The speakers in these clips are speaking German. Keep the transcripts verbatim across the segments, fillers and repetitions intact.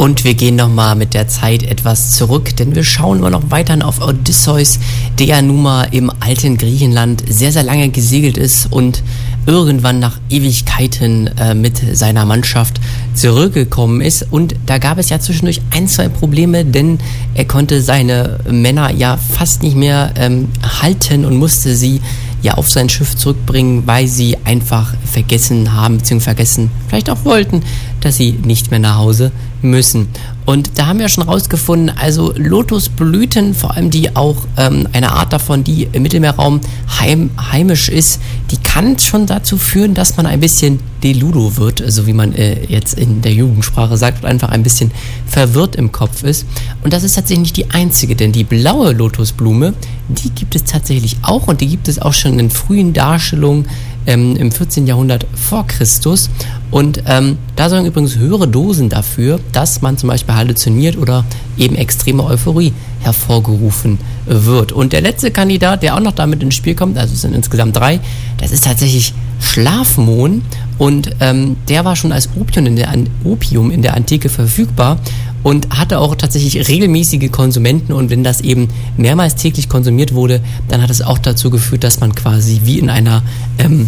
Und wir gehen nochmal mit der Zeit etwas zurück, denn wir schauen immer noch weiter auf Odysseus, der ja nun mal im alten Griechenland sehr, sehr lange gesegelt ist und irgendwann nach Ewigkeiten äh, mit seiner Mannschaft zurückgekommen ist. Und da gab es ja zwischendurch ein, zwei Probleme, denn er konnte seine Männer ja fast nicht mehr ähm, halten und musste sie ja auf sein Schiff zurückbringen, weil sie einfach vergessen haben, beziehungsweise vergessen, vielleicht auch wollten, dass sie nicht mehr nach Hause müssen. Und da haben wir schon rausgefunden, also Lotusblüten, vor allem die auch ähm, eine Art davon, die im Mittelmeerraum heim, heimisch ist, die kann schon dazu führen, dass man ein bisschen deludo wird, also wie man äh, jetzt in der Jugendsprache sagt, und einfach ein bisschen verwirrt im Kopf ist. Und das ist tatsächlich nicht die einzige, denn die blaue Lotusblume, die gibt es tatsächlich auch und die gibt es auch schon in frühen Darstellungen ähm, im vierzehnten Jahrhundert vor Christus. Und ähm, da sorgen übrigens höhere Dosen dafür, dass man zum Beispiel halluziniert oder eben extreme Euphorie hervorgerufen wird. Und der letzte Kandidat, der auch noch damit ins Spiel kommt, also es sind insgesamt drei, das ist tatsächlich Schlafmohn. Und ähm, der war schon als Opium in, der, Opium in der Antike verfügbar und hatte auch tatsächlich regelmäßige Konsumenten. Und wenn das eben mehrmals täglich konsumiert wurde, dann hat es auch dazu geführt, dass man quasi wie in einer ähm,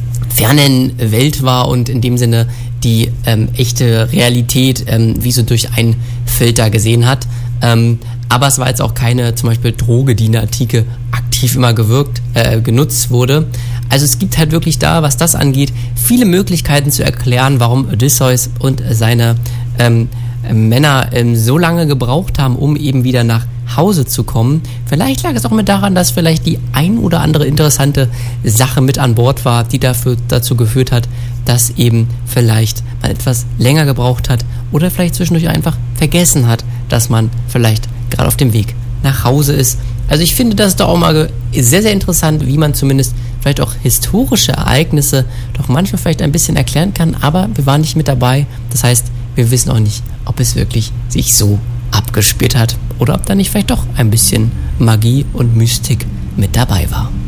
fernen Welt war und in dem Sinne die ähm, echte Realität ähm, wie so durch einen Filter gesehen hat. Ähm, aber es war jetzt auch keine zum Beispiel Droge, die in der Antike aktiv immer gewirkt, äh, genutzt wurde. Also es gibt halt wirklich da, was das angeht, viele Möglichkeiten zu erklären, warum Odysseus und seine ähm, Männer ähm, so lange gebraucht haben, um eben wieder nach Hause zu kommen. Vielleicht lag es auch mit daran, dass vielleicht die ein oder andere interessante Sache mit an Bord war, die dafür, dazu geführt hat, dass eben vielleicht man etwas länger gebraucht hat oder vielleicht zwischendurch einfach vergessen hat, dass man vielleicht gerade auf dem Weg nach Hause ist. Also ich finde, das ist doch auch mal sehr, sehr interessant, wie man zumindest vielleicht auch historische Ereignisse doch manchmal vielleicht ein bisschen erklären kann, aber wir waren nicht mit dabei. Das heißt, wir wissen auch nicht, ob es wirklich sich so abgespielt hat oder ob da nicht vielleicht doch ein bisschen Magie und Mystik mit dabei war.